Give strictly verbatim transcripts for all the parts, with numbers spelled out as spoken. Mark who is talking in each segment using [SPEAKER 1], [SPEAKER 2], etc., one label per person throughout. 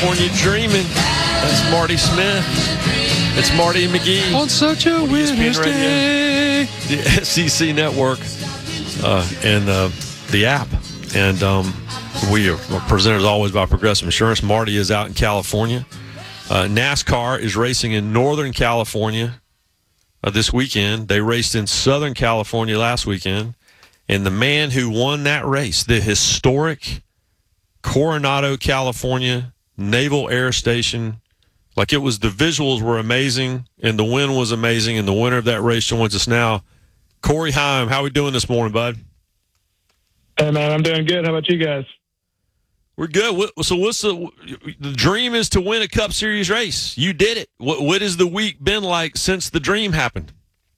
[SPEAKER 1] California Dreaming. That's Marty Smith. It's Marty McGee.
[SPEAKER 2] On such a winter's day.
[SPEAKER 1] The S E C Network uh, and uh, the app. And um, we are presented as always by Progressive Insurance. Marty is out in California. Uh, NASCAR is racing in Northern California uh, this weekend. They raced in Southern California last weekend. And the man who won that race, the historic Coronado, California Naval Air Station, like it was, the visuals were amazing and the win was amazing, and the winner of that race joins us now. Corey Heim, how we doing this morning, bud?
[SPEAKER 3] Hey, man, I'm doing good. How about you guys?
[SPEAKER 1] We're good. So what's the, the dream is to win a Cup Series race. You did it. What, what has the week been like since the dream happened?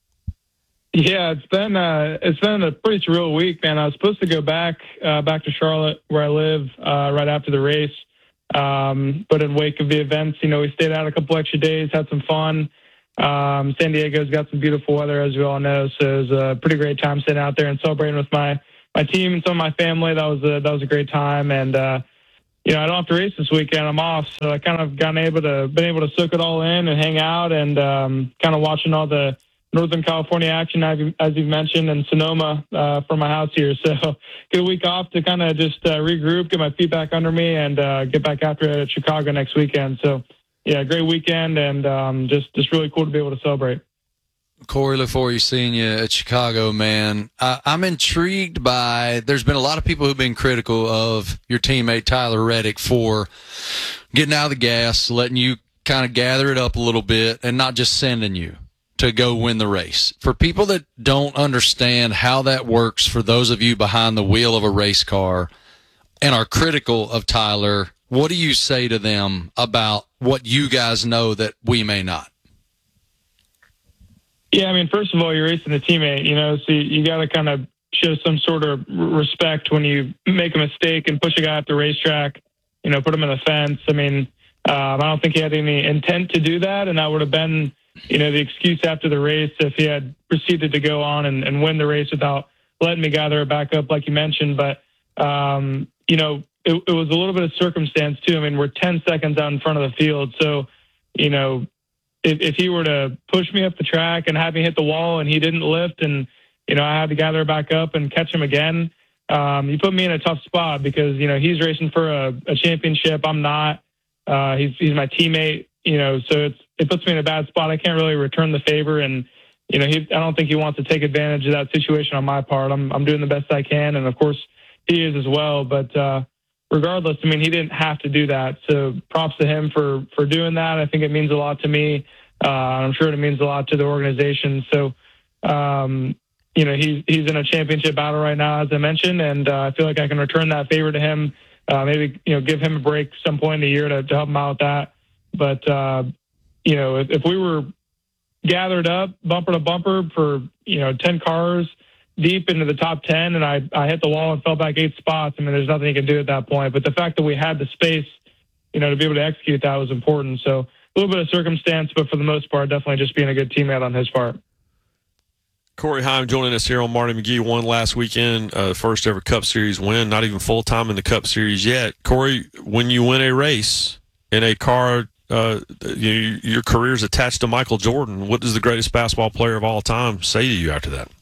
[SPEAKER 3] Yeah, it's been uh, it's been a pretty surreal week, man. I was supposed to go back uh, back to Charlotte, where I live, uh, right after the race. Um, but in wake of the events, you know, we stayed out a couple extra days, had some fun. Um, San Diego's got some beautiful weather, as we all know, so it was a pretty great time sitting out there and celebrating with my, my team and some of my family. That was a, that was a great time, and uh, you know, I don't have to race this weekend. I'm off, so I kind of gotten able to been able to soak it all in and hang out, and um, kind of watching all the Northern California action, as you've mentioned, and Sonoma uh, from my house here. So get a week off to kind of just uh, regroup, get my feet back under me, and uh, get back after it at Chicago next weekend. So, yeah, great weekend, and um, just, just really cool to be able to celebrate.
[SPEAKER 2] Corey, look forward to seeing you at Chicago, man. I, I'm intrigued by, there's been a lot of people who've been critical of your teammate Tyler Reddick for getting out of the gas, letting you kind of gather it up a little bit, and not just sending you to go win the race. For people that don't understand how that works, for those of you behind the wheel of a race car and are critical of Tyler, what do you say to them about what you guys know that we may not?
[SPEAKER 3] Yeah, I mean, first of all, you're racing a teammate, you know, so you, you got to kind of show some sort of respect when you make a mistake and push a guy off the racetrack, you know, put him in the fence. I mean, um, I don't think he had any intent to do that, and that would have been, you know, the excuse after the race if he had proceeded to go on and, and win the race without letting me gather it back up, like you mentioned. But, um, you know, it, it was a little bit of circumstance, too. I mean, we're ten seconds out in front of the field. So, you know, if, if he were to push me up the track and have me hit the wall and he didn't lift and, you know, I had to gather it back up and catch him again, um, you put me in a tough spot because, you know, he's racing for a, a championship. I'm not. Uh, he's, he's my teammate, you know, so it's, it puts me in a bad spot. I can't really return the favor, and you know, he, I don't think he wants to take advantage of that situation on my part. I'm I'm doing the best I can, and of course he is as well. But uh, regardless, I mean, he didn't have to do that. So props to him for for doing that. I think it means a lot to me. Uh, I'm sure it means a lot to the organization. So um, you know, he's he's in a championship battle right now, as I mentioned, and uh, I feel like I can return that favor to him. Uh, maybe you know, give him a break some point in the year to, to help him out with that. But uh, you know, if, if we were gathered up bumper to bumper for, you know, ten cars deep into the top ten and I, I hit the wall and fell back eight spots, I mean, there's nothing you can do at that point. But the fact that we had the space, you know, to be able to execute that was important. So a little bit of circumstance, but for the most part, definitely just being a good teammate on his part.
[SPEAKER 1] Corey Heim joining us here on Marty McGee. Won last weekend, uh, first ever Cup Series win, not even full-time in the Cup Series yet. Corey, when you win a race in a car, Uh, you, your career is attached to Michael Jordan. What does the greatest basketball player of all time say to you after that?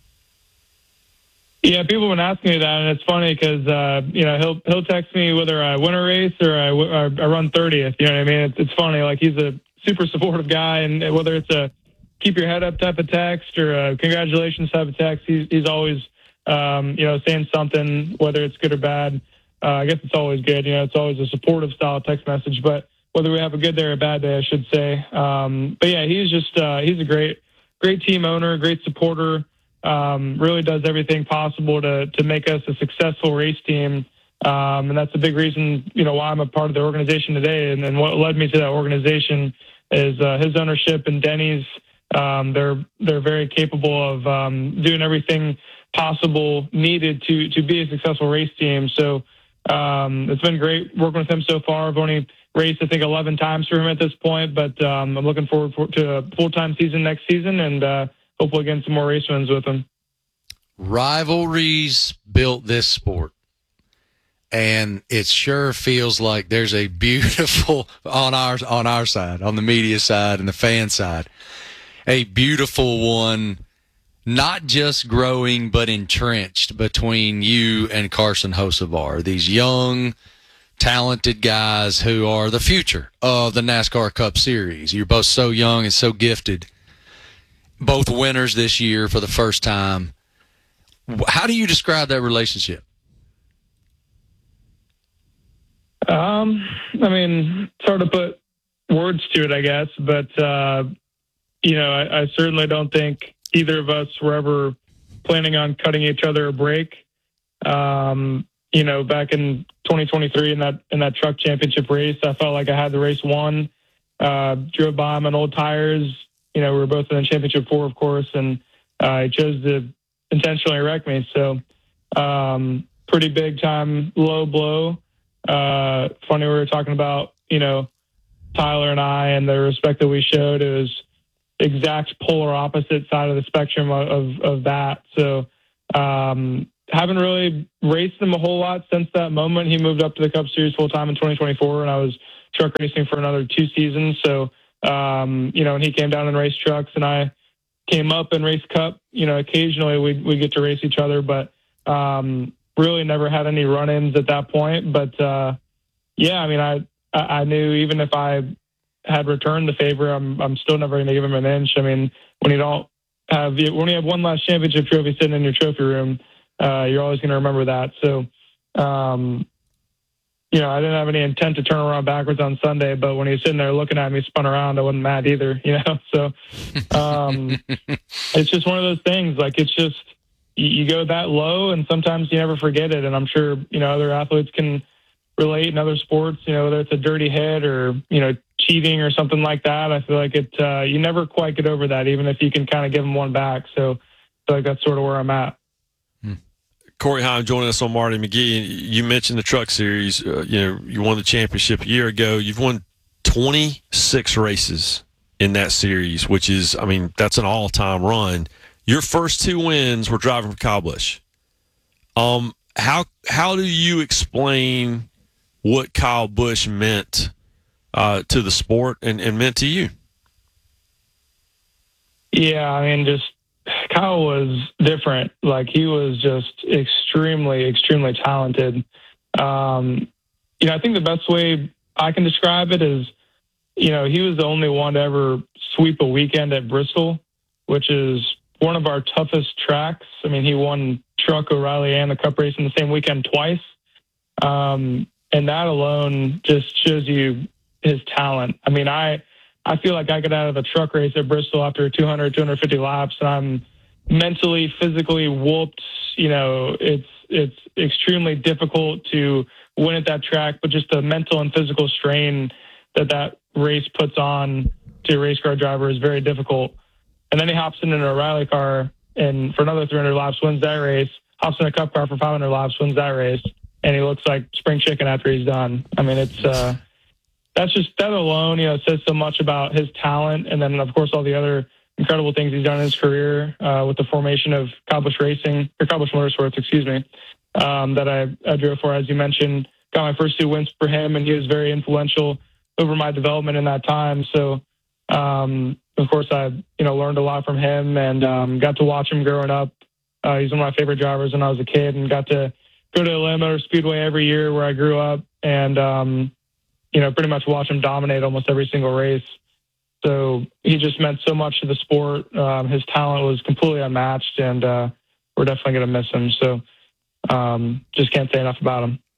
[SPEAKER 3] Yeah, people have been asking me that, and it's funny because uh, you know, he'll he'll text me whether I win a race or I, or I run thirtieth. You know what I mean? It's, it's funny. Like, he's a super supportive guy, and whether it's a keep your head up type of text or a congratulations type of text, he's he's always um, you know, saying something, whether it's good or bad. Uh, I guess it's always good. You know, it's always a supportive style text message, but whether we have a good day or a bad day, I should say. Um, but yeah, he's just, uh, he's a great, great team owner, great supporter, um, really does everything possible to, to make us a successful race team. Um, and that's a big reason, you know, why I'm a part of the organization today. And then what led me to that organization is, uh, his ownership and Denny's. Um, they're, they're very capable of, um, doing everything possible needed to, to be a successful race team. So, um, it's been great working with him so far. I've only raced, I think, eleven times for him at this point, but um, I'm looking forward for, to a full-time season next season and uh, hopefully getting some more race wins with him.
[SPEAKER 2] Rivalries built this sport. and it sure feels like there's a beautiful on our on our side, on the media side and the fan side, a beautiful one, not just growing but entrenched between you and Carson Hocevar. These young, talented guys who are the future of the NASCAR Cup Series. You're both so young and so gifted. Both winners this year for the first time. How do you describe that relationship?
[SPEAKER 3] Um, I mean, it's hard to put words to it, I guess, but, uh, you know, I, I certainly don't think either of us were ever planning on cutting each other a break. Um, you know, back in twenty twenty-three in that, in that truck championship race, I felt like I had the race won, uh, drove by him on old tires. You know, we were both in the championship four, of course, and uh, he chose to intentionally wreck me. So, um, pretty big time low blow. Uh, funny, we were talking about, you know, Tyler and I and the respect that we showed. It was exact polar opposite side of the spectrum of, of, of that. So, um, haven't really raced him a whole lot since that moment. He moved up to the Cup Series full time in twenty twenty-four, and I was truck racing for another two seasons. So, Um, you know, and he came down and raced trucks, and I came up and raced Cup. You know, occasionally we we get to race each other, but um, really never had any run-ins at that point. But uh, yeah, I mean, I I knew even if I had returned the favor, I'm I'm still never going to give him an inch. I mean, when you don't have when you have one last championship trophy sitting in your trophy room, uh, you're always going to remember that. So. Um, You know, I didn't have any intent to turn around backwards on Sunday, but when he was sitting there looking at me, spun around, I wasn't mad either, you know? So um, it's just one of those things. Like, it's just, you, you go that low, and sometimes you never forget it. And I'm sure, you know, other athletes can relate in other sports, you know, whether it's a dirty hit or, you know, cheating or something like that. I feel like it, uh, you never quite get over that, even if you can kind of give them one back. So I feel like that's sort of where I'm at.
[SPEAKER 1] Corey Heim joining us on Marty McGee. You mentioned the Truck Series. Uh, you know, you won the championship a year ago. You've won twenty-six races in that series, which is, I mean, that's an all-time run. Your first two wins were driving for Kyle Busch. Um, how how do you explain what Kyle Busch meant uh, to the sport and, and meant to you?
[SPEAKER 3] Yeah, I mean, just Kyle was different. Like, he was just extremely, extremely talented. Um, you know, I think the best way I can describe it is, you know, he was the only one to ever sweep a weekend at Bristol, which is one of our toughest tracks. I mean, he won Truck, O'Reilly, and the Cup race in the same weekend twice. Um, and that alone just shows you his talent. I mean, I, I feel like I got out of the truck race at Bristol after two hundred, two hundred fifty laps, and I'm mentally, physically whooped. You know, it's it's extremely difficult to win at that track, but just the mental and physical strain that that race puts on to a race car driver is very difficult. And then he hops in an O'Reilly car and for another three hundred laps wins that race, hops in a Cup car for five hundred laps, wins that race, and he looks like spring chicken after he's done. I mean, it's uh, that's just, that alone, you know, says so much about his talent. And then, of course, all the other incredible things he's done in his career uh, with the formation of Kyle Busch Racing, or Kyle Busch Motorsports, excuse me, um, that I, I drove for, as you mentioned. Got my first two wins for him, and he was very influential over my development in that time. So, um, of course, I, you know, learned a lot from him and um, got to watch him growing up. Uh, he's one of my favorite drivers when I was a kid, and got to go to Atlanta Motor Speedway every year where I grew up, and, um, you know, pretty much watch him dominate almost every single race. So he just meant so much to the sport. Um, his talent was completely unmatched, and uh, we're definitely going to miss him. So um, just can't say enough about him.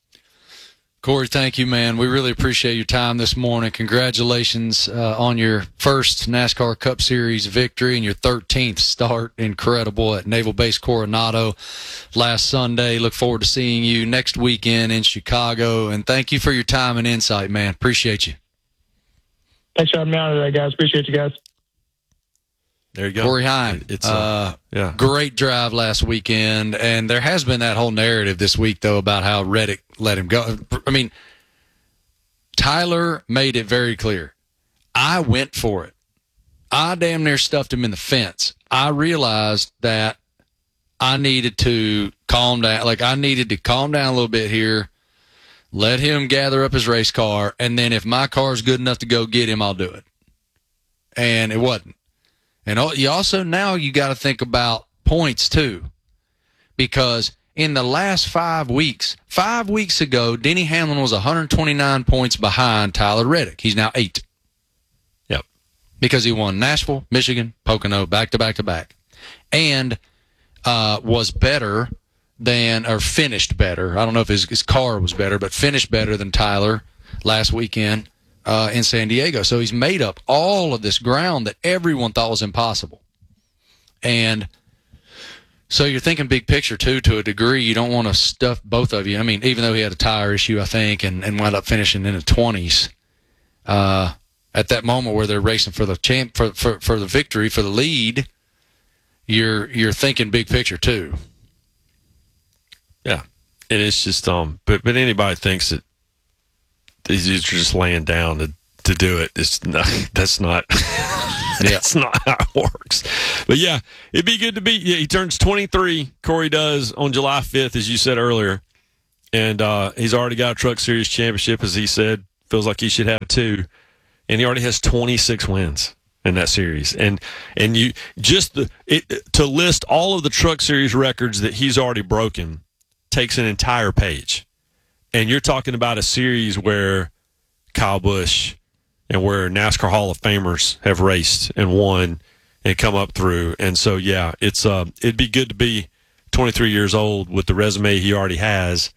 [SPEAKER 2] Corey, thank you, man. We really appreciate your time this morning. Congratulations uh, on your first NASCAR Cup Series victory and your thirteenth start. Incredible at Naval Base Coronado last Sunday. Look forward to seeing you next weekend in Chicago. And thank you for your time and insight, man. Appreciate you.
[SPEAKER 3] Thanks for having me on today, guys. Appreciate you guys.
[SPEAKER 1] There you go.
[SPEAKER 2] Corey Heim.
[SPEAKER 1] It's
[SPEAKER 2] uh,
[SPEAKER 1] uh, yeah.
[SPEAKER 2] Great drive last weekend. And there has been that whole narrative this week, though, about how Reddick let him go. I mean, Tyler made it very clear. I went for it. I damn near stuffed him in the fence. I realized that I needed to calm down. Like, I needed to calm down a little bit here, let him gather up his race car, and then if my car is good enough to go get him, I'll do it. And it wasn't. And you also, now you got to think about points too, because in the last five weeks, five weeks ago, Denny Hamlin was one hundred twenty-nine points behind Tyler Reddick. He's now eight.
[SPEAKER 1] Yep.
[SPEAKER 2] Because he won Nashville, Michigan, Pocono, back to back to back. And uh, was better than, or finished better. I don't know if his, his car was better, but finished better than Tyler last weekend uh, in San Diego. So he's made up all of this ground that everyone thought was impossible. And so you're thinking big picture, too, to a degree. You don't want to stuff both of you. I mean, even though he had a tire issue, I think, and, and wound up finishing in the twenties, uh, at that moment where they're racing for the champ, for, for, for the victory, for the lead, you're you're thinking big picture, too.
[SPEAKER 1] Yeah. And it's just, um, but, but anybody thinks that he's just laying down to, to do it. It's not, that's not. That's not how it works. But, yeah, it'd be good to be. Yeah, he turns twenty-three. Corey does on July fifth, as you said earlier. And uh, he's already got a Truck Series championship, as he said. Feels like he should have two. And he already has twenty-six wins in that series. And and you just the, it, to list all of the Truck Series records that he's already broken takes an entire page. And you're talking about a series where Kyle Busch and where NASCAR Hall of Famers have raced and won and come up through. And so, yeah, it's uh, it'd be good to be twenty-three years old with the resume he already has